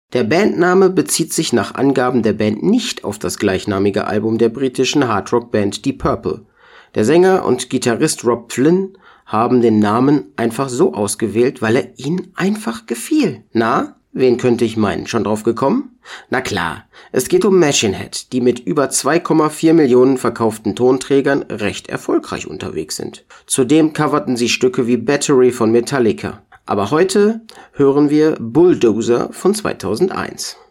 Der Bandname bezieht sich nach Angaben der Band nicht auf das gleichnamige Album der britischen Hardrock-Band Deep Purple. Der Sänger und Gitarrist Robb Flynn haben den Namen einfach so ausgewählt, weil er ihnen einfach gefiel. Na, wen könnte ich meinen? Schon drauf gekommen? Na klar, es geht um Machine Head, die mit über 2,4 Millionen verkauften Tonträgern recht erfolgreich unterwegs sind. Zudem coverten sie Stücke wie Battery von Metallica. Aber heute hören wir Bulldozer von 2001.